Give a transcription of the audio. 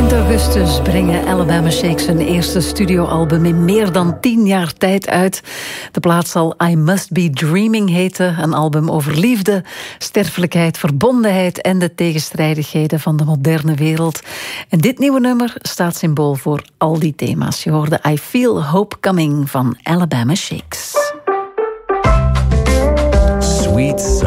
Augustus brengen Alabama Shakes hun eerste studioalbum in meer dan 10 jaar tijd uit. De plaat zal I Must Be Dreaming heten. Een album over liefde, sterfelijkheid, verbondenheid en de tegenstrijdigheden van de moderne wereld. En dit nieuwe nummer staat symbool voor al die thema's. Je hoorde I Feel Hope Coming van Alabama Shakes. Sweet